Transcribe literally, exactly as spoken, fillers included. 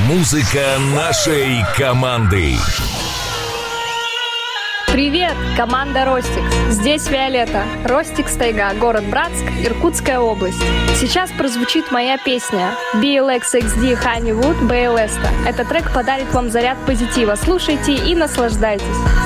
Музыка нашей команды. Привет, команда Ростикс. Здесь Виолетта. Ростикс Тайга, город Братск, Иркутская область. Сейчас прозвучит моя песня би эл экс икс ди Honeywood Bay Lesta. Этот трек подарит вам заряд позитива. Слушайте и наслаждайтесь.